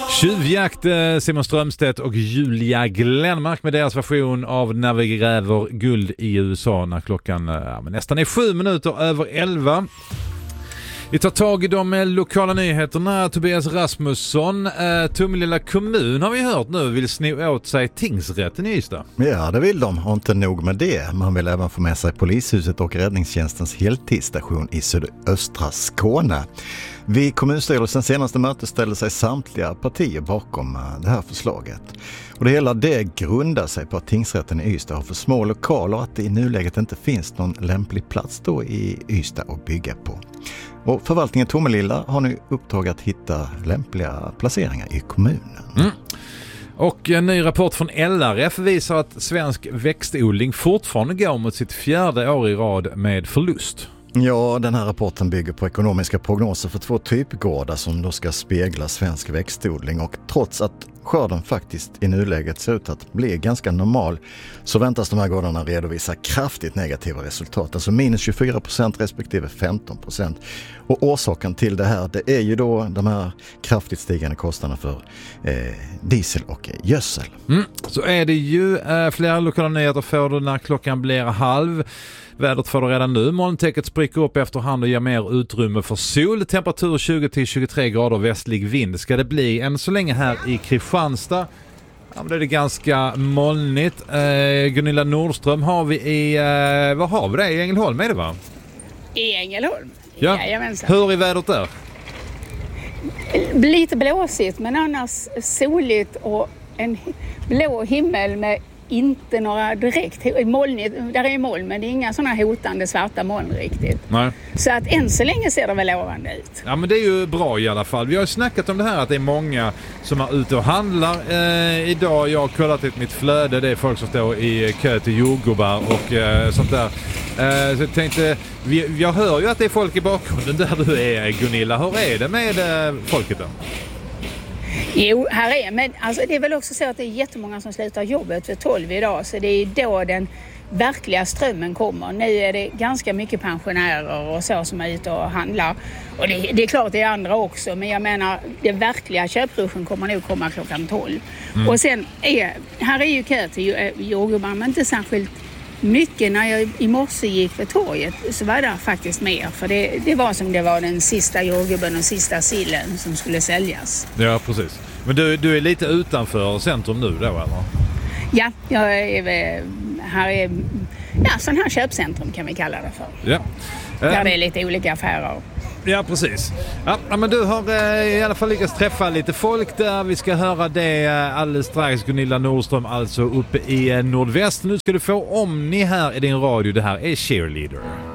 Tjuvjakt, Simon Strömstedt och Julia Glenmark med deras version av När vi gräver guld i USA när klockan nästan är 7 minuter över 11. Vi tar tag i de lokala nyheterna. Tobias Rasmusson, Tomelilla kommun har vi hört nu vill sno åt sig tingsrätten i Ystad. Ja, det vill de. Och inte nog med det. Man vill även få med sig polishuset och räddningstjänstens heltidsstation i sydöstra Skåne. Vid kommunstyrelsens senaste möte ställde sig samtliga partier bakom det här förslaget. Och det hela det grundar sig på att tingsrätten i Ystad har för små lokaler och att det i nuläget inte finns någon lämplig plats då i Ystad att bygga på. Och förvaltningen Tomelilla har nu upptag att hitta lämpliga placeringar i kommunen. Och en ny rapport från LRF visar att svensk växtodling fortfarande går mot sitt 4:e år i rad med förlust. Ja, den här rapporten bygger på ekonomiska prognoser för 2 typgårdar som då ska spegla svensk växtodling. Och trots att skörden faktiskt i nuläget ser ut att bli ganska normal så väntas de här gårdarna redovisa kraftigt negativa resultat. Alltså minus 24% respektive 15%. Och orsaken till det här det är ju då de här kraftigt stigande kostnaderna för diesel och gödsel. Så är det ju flera lokala nyheter får du när klockan blir 1:30. Vädret får du redan nu. Molntäcket spricker upp efterhand och ger mer utrymme för sol. Temperatur 20-23 grader, västlig vind ska det bli. Än så länge här i Kristianstad. Ja, men det är ganska molnigt. Gunilla Nordström har vi i... vad har vi det? I Ängelholm är det, va? I Ängelholm? Ja. Jajamensan. Hur är vädret där? Lite blåsigt men annars soligt och en blå himmel med inte några direkt molnigt. Där är moln men det är inga sådana hotande svarta moln riktigt. Nej. Så att än så länge ser det väl lovande ut. Ja, men det är ju bra i alla fall. Vi har ju snackat om det här att det är många som är ute och handlar idag. Jag har kollat i mitt flöde. Det är folk som står i kö till jordgubbar och sånt där. Så jag tänkte, jag hör ju att det är folk i bakgrunden där du är, Gunilla. Hur är det med folket då? Jo, här är, men alltså, det är väl också så att det är jättemånga som slutar jobbet vid 12 idag, så det är då den verkliga strömmen kommer. Nu är det ganska mycket pensionärer och så som är ute och handlar. Och det är klart det är andra också, men jag menar det verkliga köpruschen kommer nog komma klockan 12. Och sen här är ju kö till jordgubbar, men inte särskilt mycket. När jag i morse gick för torget så var det faktiskt mer. För det var som det var den sista jordgubben och sista sillen som skulle säljas. Ja, precis. Men du är lite utanför centrum nu då, eller? Ja, jag är här är sån här köpcentrum kan vi kalla det för. Ja. Där det är lite olika affärer. Ja, precis. Ja, men du har i alla fall lyckats träffa lite folk där. Vi ska höra det alldeles strax. Gunilla Nordström alltså uppe i nordväst. Nu ska du få Omni här i din radio. Det här är Cheerleader.